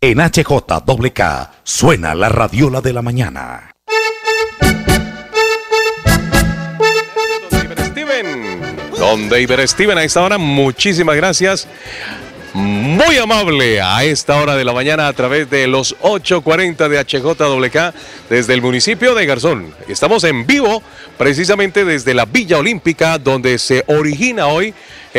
En HJWK suena la radiola de la mañana. Don David Steven, a esta hora, muchísimas gracias. Muy amable a esta hora de la mañana a través de los 840 de HJWK desde el municipio de Garzón. Estamos en vivo precisamente desde la Villa Olímpica, donde se origina hoy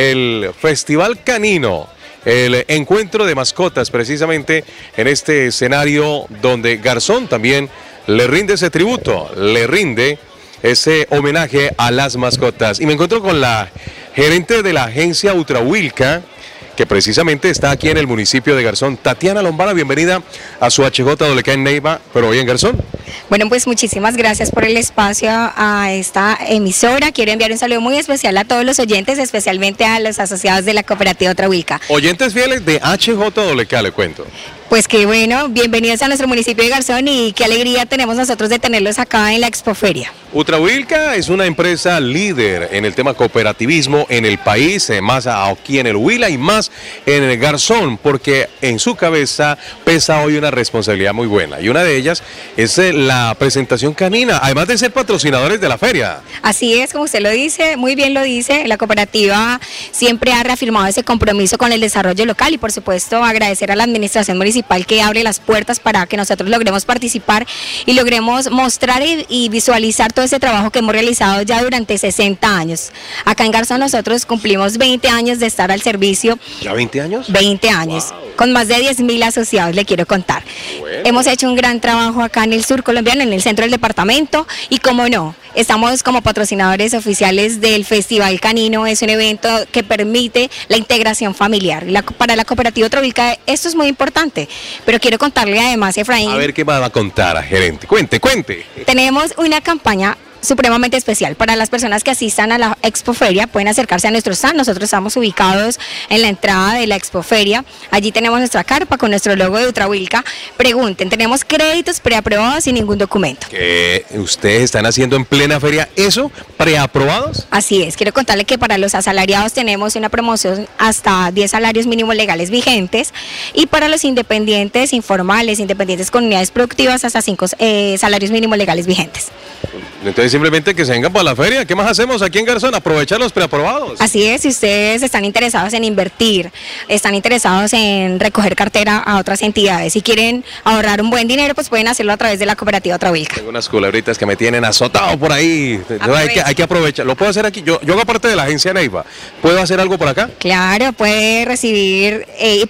el Festival Canino, el encuentro de mascotas, precisamente en este escenario donde Garzón también le rinde ese tributo, le rinde ese homenaje a las mascotas. Y me encuentro con la gerente de la agencia Utrahuilca, que precisamente está aquí en el municipio de Garzón. Tatiana Lombana, bienvenida a su HJWK en Neiva, pero hoy en Garzón. Bueno, pues muchísimas gracias por el espacio a esta emisora. Quiero enviar un saludo muy especial a todos los oyentes, especialmente a los asociados de la cooperativa Utrahuilca. Oyentes fieles de HJWK, le cuento. Pues qué bueno, bienvenidos a nuestro municipio de Garzón y qué alegría tenemos nosotros de tenerlos acá en la Expoferia. Utrahuilca es una empresa líder en el tema cooperativismo en el país, más aquí en el Huila y más en el Garzón, porque en su cabeza pesa hoy una responsabilidad muy buena y una de ellas es la presentación canina, además de ser patrocinadores de la feria. Así es, como usted lo dice, muy bien lo dice, la cooperativa siempre ha reafirmado ese compromiso con el desarrollo local y por supuesto agradecer a la administración municipal que abre las puertas para que nosotros logremos participar y logremos mostrar y visualizar todo ese trabajo que hemos realizado ya durante 60 años. Acá en Garzón nosotros cumplimos 20 años de estar al servicio. ¿Ya 20 años? 20 años, wow. Con más de 10.000 asociados, le quiero contar. Bueno. Hemos hecho un gran trabajo acá en el sur colombiano, en el centro del departamento y como no, estamos como patrocinadores oficiales del Festival Canino. Es un evento que permite la integración familiar. Para la cooperativa Utrahuilca esto es muy importante, pero quiero contarle además, Efraín. A ver qué va a contar, gerente. Cuente. Tenemos una campaña supremamente especial para las personas que asistan a la Expoferia. Pueden acercarse a nuestro stand. Nosotros estamos ubicados en la entrada de la Expoferia. Allí tenemos nuestra carpa con nuestro logo de Utrahuilca. Pregunten, tenemos créditos preaprobados sin ningún documento. ¿Qué ustedes están haciendo en plena feria eso? ¿Preaprobados? Así es, quiero contarle que para los asalariados tenemos una promoción hasta 10 salarios mínimos legales vigentes y para los independientes informales, independientes con unidades productivas hasta 5 salarios mínimos legales vigentes. Entonces simplemente que se vengan para la feria. ¿Qué más hacemos aquí en Garzón? Aprovechar los preaprobados. Así es, si ustedes están interesados en invertir, están interesados en recoger cartera a otras entidades, si quieren ahorrar un buen dinero, pues pueden hacerlo a través de la cooperativa Utrahuilca. Tengo unas culebritas que me tienen azotado por ahí. Hay que aprovechar. ¿Lo puedo hacer aquí? Yo hago parte de la agencia Neiva. ¿Puedo hacer algo por acá? Claro, puede recibir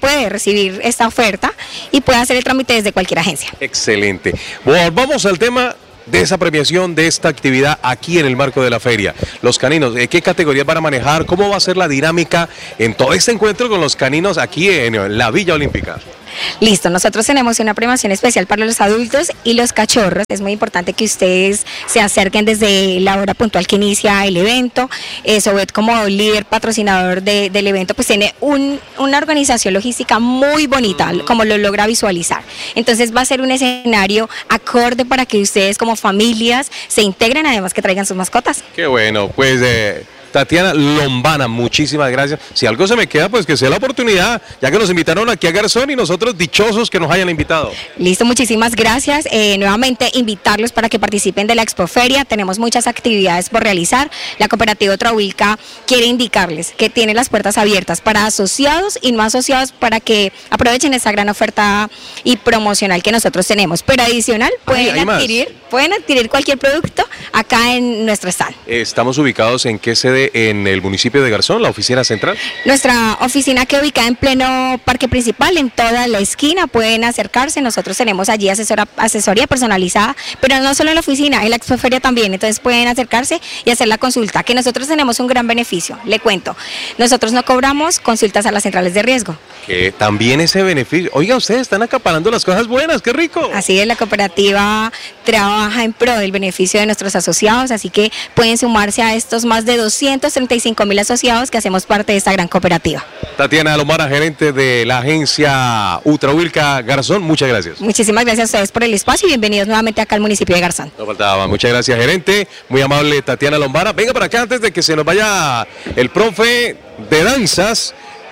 esta oferta y puede hacer el trámite desde cualquier agencia. Excelente. Bueno, vamos al tema de esa premiación, de esta actividad aquí en el marco de la feria. Los caninos, ¿qué categorías van a manejar? ¿Cómo va a ser la dinámica en todo este encuentro con los caninos aquí en la Villa Olímpica? Listo, nosotros tenemos una premiación especial para los adultos y los cachorros. Es muy importante que ustedes se acerquen desde la hora puntual que inicia el evento. Sobet, como líder patrocinador del evento, pues tiene una organización logística muy bonita, como lo logra visualizar. Entonces va a ser un escenario acorde para que ustedes como familias se integren, además que traigan sus mascotas. Qué bueno, pues Tatiana Lombana, muchísimas gracias. Si algo se me queda, pues que sea la oportunidad, ya que nos invitaron aquí a Garzón y nosotros dichosos que nos hayan invitado. Listo, muchísimas gracias. Nuevamente invitarlos para que participen de la Expoferia. Tenemos muchas actividades por realizar. La cooperativa Utrahuilca quiere indicarles que tiene las puertas abiertas para asociados y no asociados para que aprovechen esa gran oferta y promocional que nosotros tenemos. Pero adicional, pueden adquirir cualquier producto acá en nuestro stand. ¿Estamos ubicados en qué sede en el municipio de Garzón, la oficina central? Nuestra oficina queda ubicada en pleno parque principal, en toda la esquina. Pueden acercarse, nosotros tenemos allí asesoría personalizada, pero no solo en la oficina, en la Expoferia también. Entonces pueden acercarse y hacer la consulta, que nosotros tenemos un gran beneficio. Le cuento, nosotros no cobramos consultas a las centrales de riesgo. Que también ese beneficio, oiga, ustedes están acaparando las cosas buenas, qué rico. Así es, la cooperativa trabaja en pro del beneficio de nuestros asociados, así que pueden sumarse a estos más de 235.000 asociados que hacemos parte de esta gran cooperativa. Tatiana Lombana, gerente de la agencia Utrahuilca Garzón, muchas gracias. Muchísimas gracias a ustedes por el espacio y bienvenidos nuevamente acá al municipio de Garzón. No faltaba, muchas gracias, gerente, muy amable Tatiana Lombana. Venga para acá antes de que se nos vaya el profe de danzas.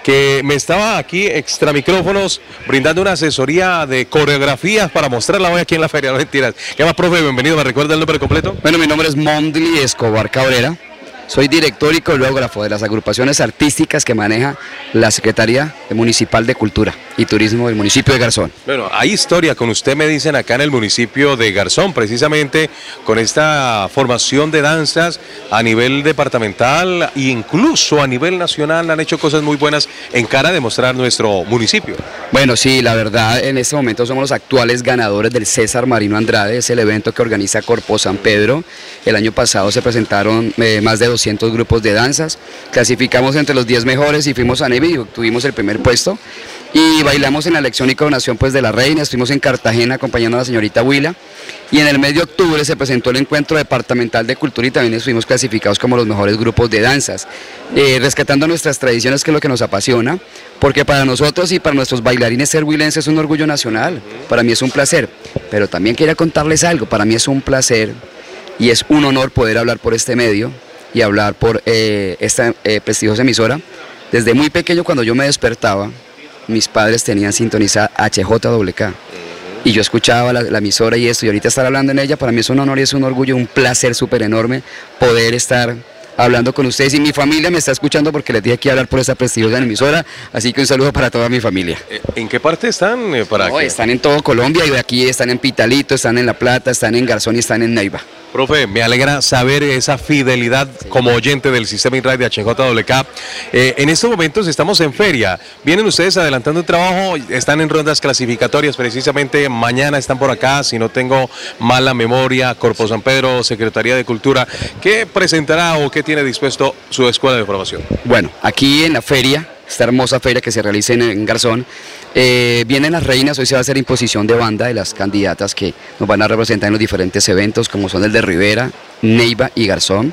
que me estaba aquí extra micrófonos brindando una asesoría de coreografías para mostrarla hoy aquí en la feria. No mentiras. ¿Qué más, profe? Bienvenido. ¿Me recuerda el nombre completo? Bueno, mi nombre es Mondly Escobar Cabrera. Soy director y coreógrafo de las agrupaciones artísticas que maneja la Secretaría Municipal de Cultura y Turismo del municipio de Garzón. Bueno, hay historia con usted, me dicen, acá en el municipio de Garzón, precisamente con esta formación de danzas a nivel departamental e incluso a nivel nacional. Han hecho cosas muy buenas en cara de mostrar nuestro municipio. Bueno, sí, la verdad, en este momento somos los actuales ganadores del César Marino Andrade. Es el evento que organiza Corpo San Pedro. El año pasado se presentaron más de 200 grupos de danzas, clasificamos entre los 10 mejores y fuimos a Neiva y obtuvimos el primer puesto y bailamos en la elección y coronación pues de la reina. Estuvimos en Cartagena acompañando a la señorita Huila y en el mes de octubre se presentó el encuentro departamental de cultura y también estuvimos clasificados como los mejores grupos de danzas, rescatando nuestras tradiciones, que es lo que nos apasiona, porque para nosotros y para nuestros bailarines ser huilenses es un orgullo nacional. Para mí es un placer, pero también quería contarles algo. Para mí es un placer y es un honor poder hablar por este medio y hablar por esta prestigiosa emisora. Desde muy pequeño, cuando yo me despertaba, mis padres tenían sintonizada HJWK y yo escuchaba la emisora y esto, y ahorita estar hablando en ella para mí es un honor y es un orgullo, un placer súper enorme poder estar hablando con ustedes, y mi familia me está escuchando porque les dije que hablar por esta prestigiosa emisora, así que un saludo para toda mi familia. ¿En qué parte están? Están en todo Colombia, y de aquí están en Pitalito, están en La Plata, están en Garzón y están en Neiva. Profe, me alegra saber esa fidelidad como oyente del sistema INRAE de HJWK. En estos momentos estamos en feria. Vienen ustedes adelantando un trabajo, están en rondas clasificatorias, precisamente mañana están por acá, si no tengo mala memoria, Corpo San Pedro, Secretaría de Cultura. ¿Qué presentará o qué tiene dispuesto su escuela de formación? Bueno, aquí en la feria, esta hermosa feria que se realiza en Garzón, vienen las reinas. Hoy se va a hacer imposición de banda de las candidatas que nos van a representar en los diferentes eventos, como son el de Rivera, Neiva y Garzón.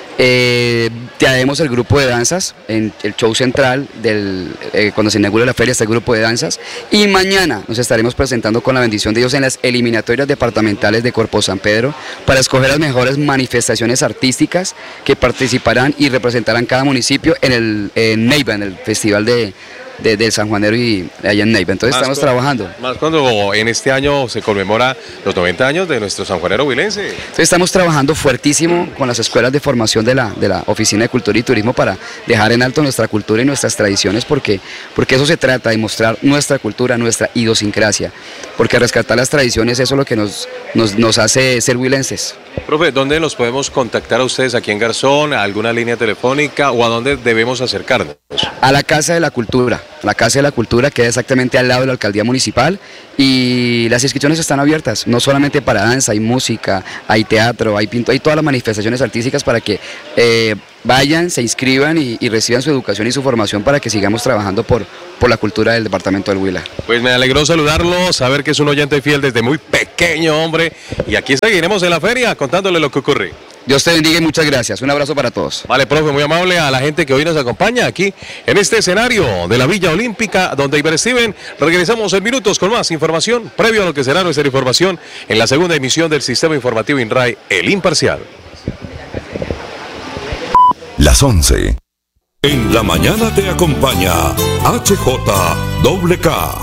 Traemos el grupo de danzas en el show central cuando se inaugure la feria, está el grupo de danzas, y mañana nos estaremos presentando con la bendición de Dios en las eliminatorias departamentales de Corpo San Pedro para escoger las mejores manifestaciones artísticas que participarán y representarán cada municipio en Neiva, en el festival de San Juanero y allá en Neiva. Entonces estamos trabajando. Más cuando en este año se conmemora los 90 años de nuestro San Juanero huilense. Entonces estamos trabajando fuertísimo con las escuelas de formación de la Oficina de Cultura y Turismo para dejar en alto nuestra cultura y nuestras tradiciones, porque eso se trata, de mostrar nuestra cultura, nuestra idiosincrasia, porque rescatar las tradiciones, eso es lo que nos hace ser huilenses. Profe, ¿dónde los podemos contactar a ustedes aquí en Garzón? ¿A alguna línea telefónica o a dónde debemos acercarnos? A la Casa de la Cultura. La Casa de la Cultura queda exactamente al lado de la Alcaldía Municipal y las inscripciones están abiertas, no solamente para danza, hay música, hay teatro, hay pintura, hay todas las manifestaciones artísticas para que vayan, se inscriban y reciban su educación y su formación para que sigamos trabajando por la cultura del departamento del Huila. Pues me alegró saludarlo, saber que es un oyente fiel desde muy pequeño, hombre, y aquí seguiremos en la feria contándole lo que ocurre. Dios te bendiga y muchas gracias. Un abrazo para todos. Vale, profe, muy amable a la gente que hoy nos acompaña aquí en este escenario de la Villa Olímpica, donde Iberestiven. Regresamos en minutos con más información, previo a lo que será nuestra información en la segunda emisión del Sistema Informativo INRAE, El Imparcial. Las 11. En la mañana te acompaña HJWK.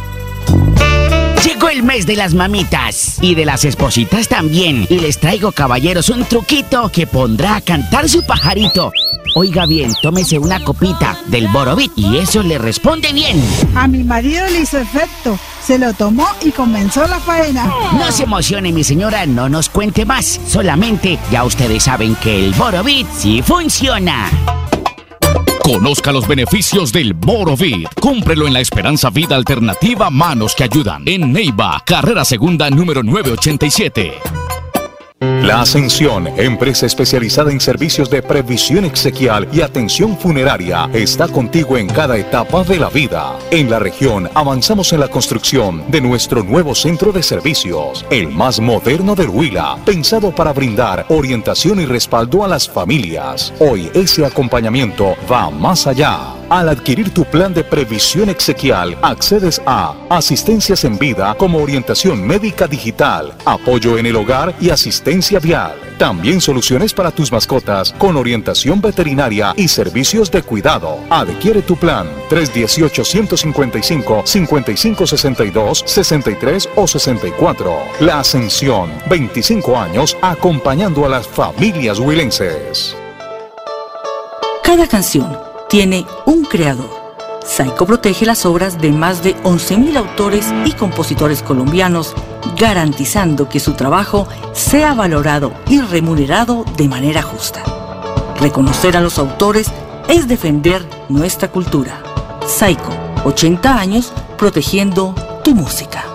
Llegó el mes de las mamitas y de las espositas también, y les traigo, caballeros, un truquito que pondrá a cantar su pajarito. Oiga bien, tómese una copita del Borovit y eso le responde bien. A mi marido le hizo efecto, se lo tomó y comenzó la faena. No se emocione, mi señora, no nos cuente más. Solamente ya ustedes saben que el Borovit sí funciona. Conozca los beneficios del Borovit. Cómprelo en la Esperanza Vida Alternativa Manos que Ayudan, en Neiva, carrera segunda número 987. La Ascensión, empresa especializada en servicios de previsión exequial y atención funeraria, está contigo en cada etapa de la vida. En la región avanzamos en la construcción de nuestro nuevo centro de servicios, el más moderno del Huila, pensado para brindar orientación y respaldo a las familias. Hoy ese acompañamiento va más allá. Al adquirir tu plan de previsión exequial, accedes a asistencias en vida como orientación médica digital, apoyo en el hogar y asistencia vial. También soluciones para tus mascotas con orientación veterinaria y servicios de cuidado. Adquiere tu plan 318-155-5562, 63 o 64. La Ascensión, 25 años acompañando a las familias huilenses. Cada canción tiene un creador. Saico protege las obras de más de 11.000 autores y compositores colombianos, garantizando que su trabajo sea valorado y remunerado de manera justa. Reconocer a los autores es defender nuestra cultura. Saico, 80 años protegiendo tu música.